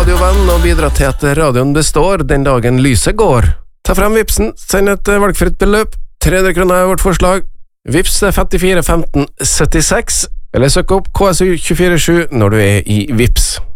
radiovenn og bidra til at radioen består den dagen lyset går. Ta frem Vipsen, send et valgfritt beløp, 300 kroner er vårt forslag. Vips 54 15 76, eller søk opp KSU 247 når du er i Vips.